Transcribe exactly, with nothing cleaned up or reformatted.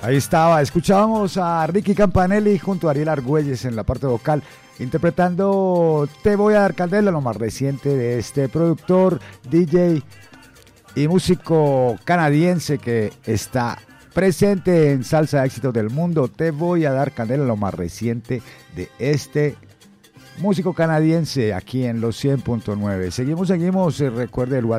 Ahí estaba, escuchábamos a Ricky Campanelli junto a Ariel Argüelles en la parte vocal, interpretando Te voy a dar candela, lo más reciente de este productor, D J y músico canadiense que está presente en Salsa de Éxitos del Mundo. Te voy a dar candela, lo más reciente de este músico canadiense aquí en los cien punto nueve. Seguimos, seguimos, eh, recuerde el